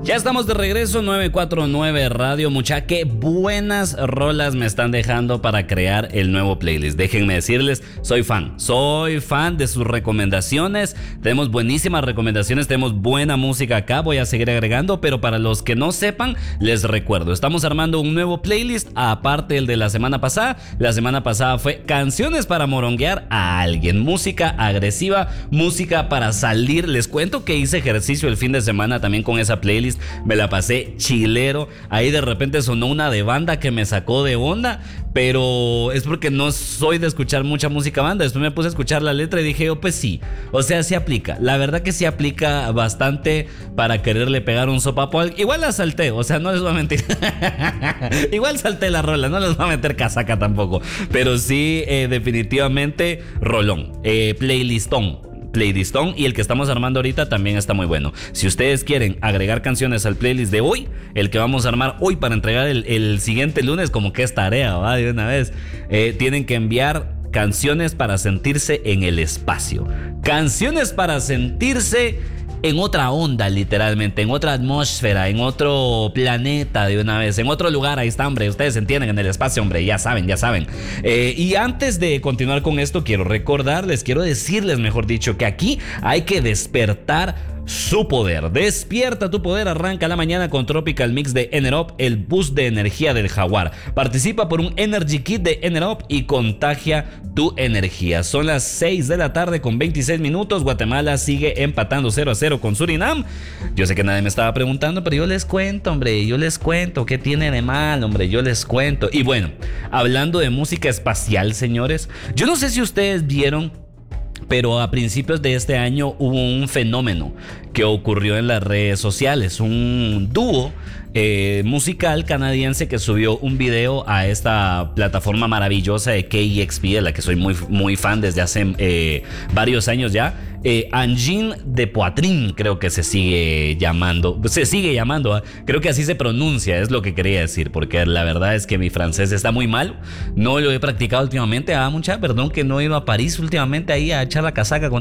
Ya estamos de regreso, 949 Radio. Mucha, qué buenas rolas me están dejando para crear el nuevo playlist. Déjenme decirles, soy fan de sus recomendaciones. Tenemos buenísimas recomendaciones, tenemos buena música acá, voy a seguir agregando, pero para los que no sepan, les recuerdo, estamos armando un nuevo playlist, aparte del de la semana pasada. La semana pasada fue canciones para moronguear a alguien, música agresiva, música para salir. Les cuento que hice ejercicio el fin de semana también con esa playlist. Me la pasé chilero. Ahí de repente sonó una de banda que me sacó de onda, pero es porque no soy de escuchar mucha música banda. Después me puse a escuchar la letra y dije, oh, pues sí. O sea, sí aplica. La verdad que sí aplica bastante para quererle pegar un sopapo. Igual la salté, o sea, no les voy a mentir. Igual salté la rola, no les voy a meter casaca tampoco. Pero sí, definitivamente, rolón. Playlistón, y el que estamos armando ahorita también está muy bueno. Si ustedes quieren agregar canciones al playlist de hoy, el que vamos a armar hoy para entregar el siguiente lunes, como que es tarea, ¿va? De una vez, tienen que enviar canciones para sentirse en el espacio, canciones para sentirse en otra onda, literalmente, en otra atmósfera, en otro planeta de una vez, en otro lugar. Ahí está, hombre, ustedes entienden, en el espacio, hombre, ya saben. Y antes de continuar con esto, quiero decirles, mejor dicho, que aquí hay que despertar su poder. Despierta tu poder, arranca la mañana con Tropical Mix de Enerop, el boost de energía del Jaguar. Participa por un Energy Kit de Enerop y contagia tu energía. Son las 6 de la tarde con 26 minutos. Guatemala sigue empatando 0-0 con Surinam. Yo sé que nadie me estaba preguntando, pero yo les cuento, hombre, ¿qué tiene de mal, hombre? Yo les cuento. Y bueno, hablando de música espacial, señores, yo no sé si ustedes vieron, pero a principios de este año hubo un fenómeno que ocurrió en las redes sociales. Un dúo musical canadiense que subió un video a esta plataforma maravillosa de KEXP, de la que soy muy fan desde hace varios años ya. Engine de Poitrine, creo que se sigue llamando, creo que así se pronuncia, es lo que quería decir, porque la verdad es que mi francés está muy mal, no lo he practicado últimamente. Mucha perdón que no he ido a París últimamente ahí a echar la casaca con